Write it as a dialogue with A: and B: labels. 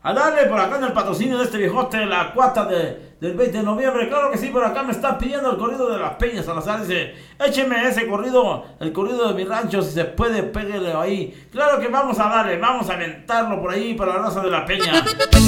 A: A darle por acá en el patrocinio de este viejote, la cuata del 20 de noviembre. Claro que sí, por acá me está pidiendo el corrido de las Peñas Salazar. Dice, écheme ese corrido, el corrido de mi rancho, si se puede, péguele ahí. Claro que vamos a darle, vamos a aventarlo por ahí para la raza de la Peña.